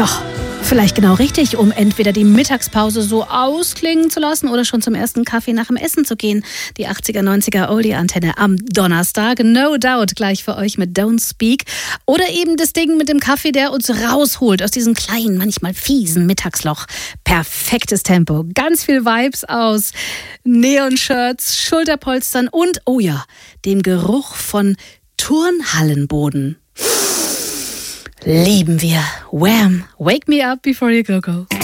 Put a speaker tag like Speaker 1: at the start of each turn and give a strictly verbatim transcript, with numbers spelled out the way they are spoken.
Speaker 1: Ja, vielleicht genau richtig, um entweder die Mittagspause so ausklingen zu lassen oder schon zum ersten Kaffee nach dem Essen zu gehen. Die achtziger, neunziger Oldie-Antenne am Donnerstag, no doubt, gleich für euch mit Don't Speak. Oder eben das Ding mit dem Kaffee, der uns rausholt aus diesem kleinen, manchmal fiesen Mittagsloch. Perfektes Tempo, ganz viel Vibes aus Neon-Shirts, Schulterpolstern und, oh ja, dem Geruch von Turnhallenboden. Lieben wir. Wham! Wake me up before you go go.